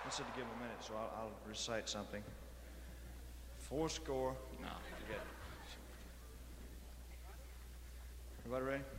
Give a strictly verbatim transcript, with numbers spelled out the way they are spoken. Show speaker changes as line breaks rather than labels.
I said to give him a minute, so I'll, I'll recite something. Four score. No, forget it. Everybody ready?